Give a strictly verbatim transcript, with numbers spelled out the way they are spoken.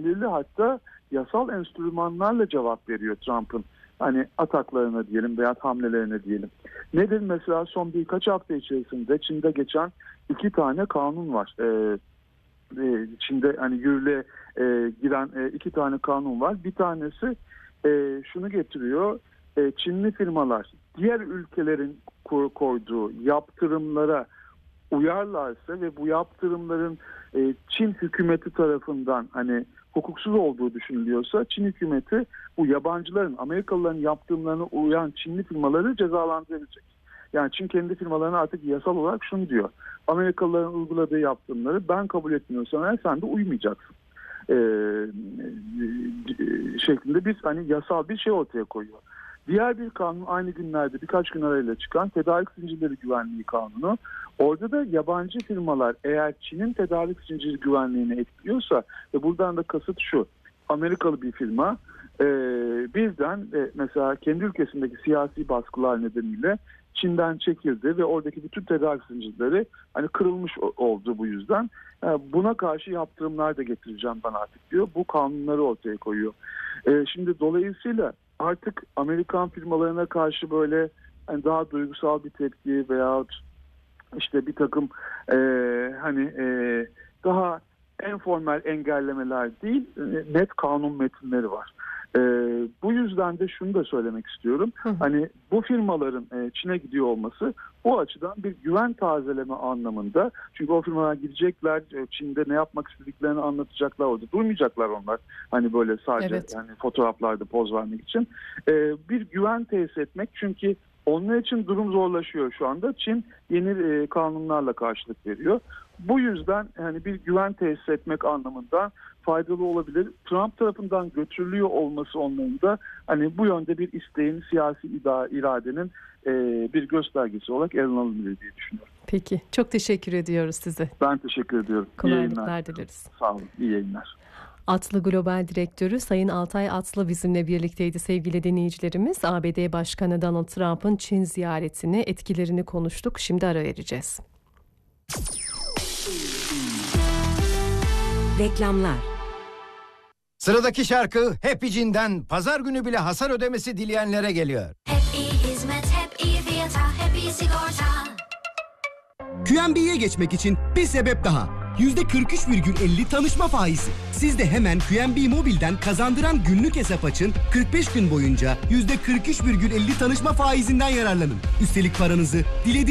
belirli hatta yasal enstrümanlarla cevap veriyor Trump'ın hani ataklarına diyelim veya hamlelerine diyelim. Nedir mesela son birkaç hafta içerisinde Çin'de geçen iki tane kanun var. Ee, e, Çin'de hani yürürlüğe e, giren e, iki tane kanun var. Bir tanesi e, şunu getiriyor. E, Çinli firmalar diğer ülkelerin koyduğu yaptırımlara uyarlarsa ve bu yaptırımların e, Çin hükümeti tarafından hani hukuksuz olduğu düşünülüyorsa Çin hükümeti bu yabancıların, Amerikalıların yaptırımlarına uyan Çinli firmaları cezalandıracak. Yani Çin kendi firmalarına artık yasal olarak şunu diyor. Amerikalıların uyguladığı yaptırımları ben kabul etmiyorsam eğer sen de uymayacaksın. Ee, şeklinde biz hani yasal bir şey ortaya koyuyor. Diğer bir kanun aynı günlerde birkaç gün arayla çıkan tedarik zincirleri güvenliği kanunu. Orada da yabancı firmalar eğer Çin'in tedarik zinciri güvenliğini etkiliyorsa ve buradan da kasıt şu. Amerikalı bir firma e, birden e, mesela kendi ülkesindeki siyasi baskılar nedeniyle Çin'den çekildi ve oradaki bütün tedarik zincirleri hani kırılmış oldu bu yüzden. Yani buna karşı yaptırımlar da getireceğim ben artık diyor. Bu kanunları ortaya koyuyor. E, şimdi dolayısıyla artık Amerikan firmalarına karşı böyle yani daha duygusal bir tepki veyahut işte bir takım e, hani e, daha informal engellemeler değil e, net kanun metinleri var. E, bu yüzden de şunu da söylemek istiyorum. Hı hı. Hani bu firmaların e, Çin'e gidiyor olması bu açıdan bir güven tazeleme anlamında. Çünkü o firmalar gidecekler, e, Çin'de ne yapmak istediklerini anlatacaklar, orada durmayacaklar onlar. Hani böyle sadece evet. yani fotoğraflarda poz vermek için. E, bir güven tesis etmek çünkü onlar için durum zorlaşıyor şu anda. Çin yeni e, kanunlarla karşılık veriyor. Bu yüzden hani bir güven tesis etmek anlamında faydalı olabilir. Trump tarafından götürülüyor olması onların da hani bu yönde bir isteğin, siyasi iradenin e, bir göstergesi olarak ele alınabilir diye düşünüyorum. Peki. Çok teşekkür ediyoruz size. Ben teşekkür ediyorum. Kolaylıklar dileriz. Sağ olun. İyi yayınlar. Atlı Global Direktörü Sayın Altay Atlı bizimle birlikteydi sevgili dinleyicilerimiz. A B D Başkanı Donald Trump'ın Çin ziyaretini, etkilerini konuştuk. Şimdi ara vereceğiz. Reklamlar. Sıradaki şarkı Happy Cin'den pazar günü bile hasar ödemesi dileyenlere geliyor. Happy hizmet, happy fiyata, happy sigorta. Q M B'ye geçmek için bir sebep daha. yüzde kırk üç virgül elli tanışma faizi. Siz de hemen Q M B Mobil'den kazandıran günlük hesap açın, kırk beş gün boyunca yüzde kırk üç virgül elli tanışma faizinden yararlanın. Üstelik paranızı dilediğiniz